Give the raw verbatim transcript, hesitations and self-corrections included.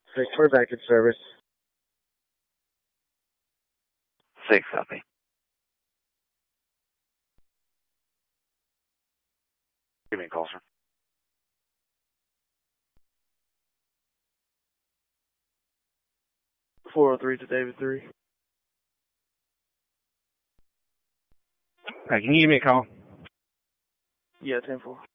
Six, we're back in service. Six, copy. Give me a call, sir. four oh three to David three. Hey, can you give me a call? Yeah, ten four.